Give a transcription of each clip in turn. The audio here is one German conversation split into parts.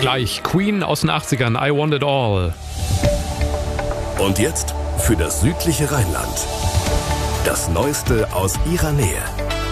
Gleich Queen aus den 80ern, I Want It All. Und jetzt für das südliche Rheinland. Das Neueste aus ihrer Nähe.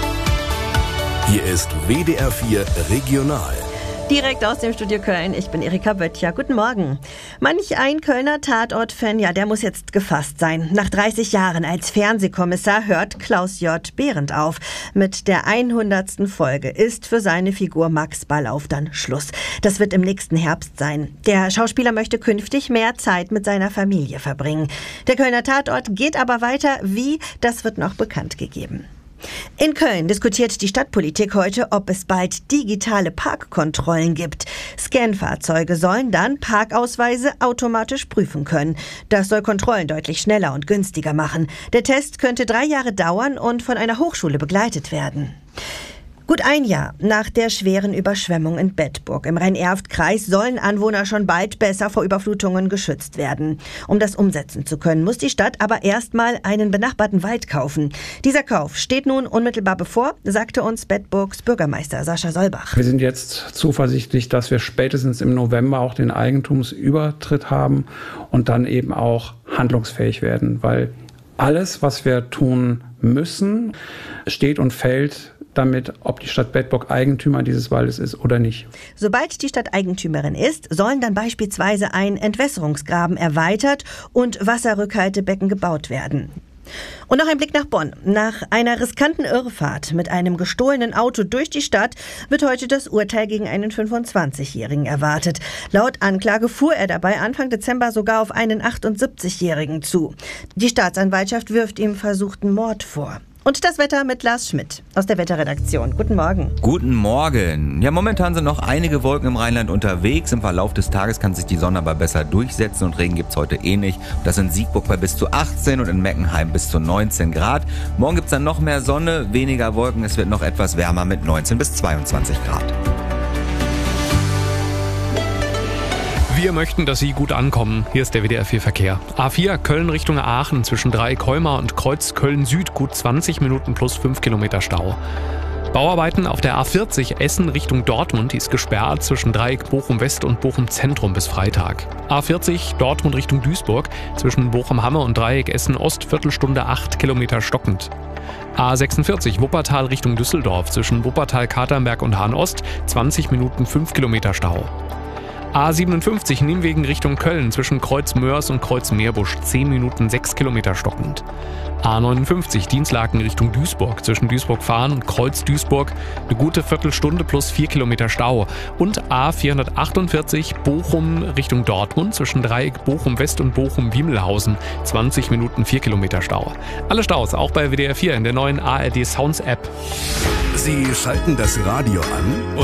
Hier ist WDR 4 Regional. Direkt aus dem Studio Köln, ich bin Erika Böttcher. Guten Morgen. Manch ein Kölner Tatort-Fan, der muss jetzt gefasst sein. Nach 30 Jahren als Fernsehkommissar hört Klaus J. Behrendt auf. Mit der 100. Folge ist für seine Figur Max Ballauf dann Schluss. Das wird im nächsten Herbst sein. Der Schauspieler möchte künftig mehr Zeit mit seiner Familie verbringen. Der Kölner Tatort geht aber weiter. Wie, das wird noch bekannt gegeben. In Köln diskutiert die Stadtpolitik heute, ob es bald digitale Parkkontrollen gibt. Scanfahrzeuge sollen dann Parkausweise automatisch prüfen können. Das soll Kontrollen deutlich schneller und günstiger machen. Der Test könnte 3 Jahre dauern und von einer Hochschule begleitet werden. Gut ein Jahr nach der schweren Überschwemmung in Bedburg im Rhein-Erft-Kreis sollen Anwohner schon bald besser vor Überflutungen geschützt werden. Um das umsetzen zu können, muss die Stadt aber erstmal einen benachbarten Wald kaufen. Dieser Kauf steht nun unmittelbar bevor, sagte uns Bedburgs Bürgermeister Sascha Solbach. Wir sind jetzt zuversichtlich, dass wir spätestens im November auch den Eigentumsübertritt haben und dann eben auch handlungsfähig werden, weil alles, was wir tun müssen, steht und fällt damit, ob die Stadt Bedburg Eigentümer dieses Waldes ist oder nicht. Sobald die Stadt Eigentümerin ist, sollen dann beispielsweise ein Entwässerungsgraben erweitert und Wasserrückhaltebecken gebaut werden. Und noch ein Blick nach Bonn. Nach einer riskanten Irrfahrt mit einem gestohlenen Auto durch die Stadt wird heute das Urteil gegen einen 25-Jährigen erwartet. Laut Anklage fuhr er dabei Anfang Dezember sogar auf einen 78-Jährigen zu. Die Staatsanwaltschaft wirft ihm versuchten Mord vor. Und das Wetter mit Lars Schmidt aus der Wetterredaktion. Guten Morgen. Guten Morgen. Ja, momentan sind noch einige Wolken im Rheinland unterwegs. Im Verlauf des Tages kann sich die Sonne aber besser durchsetzen und Regen gibt's heute nicht. Das in Siegburg bei bis zu 18 und in Meckenheim bis zu 19 Grad. Morgen gibt's dann noch mehr Sonne, weniger Wolken. Es wird noch etwas wärmer mit 19 bis 22 Grad. Wir möchten, dass Sie gut ankommen. Hier ist der WDR 4 Verkehr. A4 Köln Richtung Aachen zwischen Dreieck-Heumar und Kreuz Köln-Süd gut 20 Minuten plus 5 Kilometer Stau. Bauarbeiten auf der A40 Essen Richtung Dortmund ist gesperrt zwischen Dreieck Bochum-West und Bochum-Zentrum bis Freitag. A40 Dortmund Richtung Duisburg zwischen Bochum-Hamme und Dreieck Essen-Ost Viertelstunde 8 Kilometer stockend. A46 Wuppertal Richtung Düsseldorf zwischen Wuppertal-Katernberg und Hahn-Ost 20 Minuten 5 Kilometer Stau. A57 Nimwegen Richtung Köln zwischen Kreuz Mörs und Kreuz Meerbusch 10 Minuten 6 Kilometer stockend. A59 Dienstlaken Richtung Duisburg zwischen Duisburg-Fahn und Kreuz Duisburg eine gute Viertelstunde plus 4 Kilometer Stau. Und A448 Bochum Richtung Dortmund zwischen Dreieck Bochum-West und Bochum-Wiemelhausen 20 Minuten 4 Kilometer Stau. Alle Staus auch bei WDR 4 in der neuen ARD Sounds App. Sie schalten das Radio an